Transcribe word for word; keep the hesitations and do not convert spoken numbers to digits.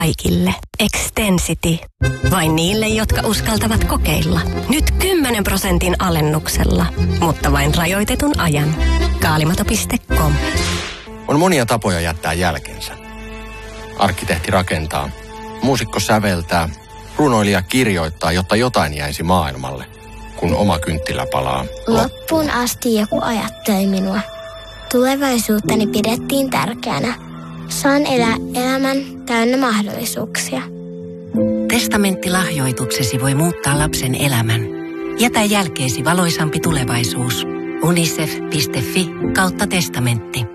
kaikille. Extensity. Vain niille, jotka uskaltavat kokeilla. Nyt kymmenen prosentin alennuksella, mutta vain rajoitetun ajan. Kaalimato piste com. On monia tapoja jättää jälkensä. Arkkitehti rakentaa, muusikko säveltää, runoilija kirjoittaa, jotta jotain jäisi maailmalle, kun oma kynttilä palaa. Loppuun asti joku ajatteli minua. Tulevaisuuttani pidettiin tärkeänä. Saan elää elämän täynnä mahdollisuuksia. Testamenttilahjoituksesi voi muuttaa lapsen elämän. Jätä jälkeesi valoisampi tulevaisuus. unicef piste fi kautta testamentti.